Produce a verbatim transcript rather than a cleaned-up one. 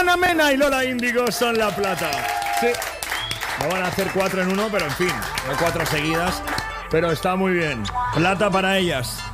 Ana Mena y Lola Índigo son la plata. Sí. No van a hacer cuatro en uno, pero en fin, no cuatro seguidas. Pero está muy bien. Plata para ellas.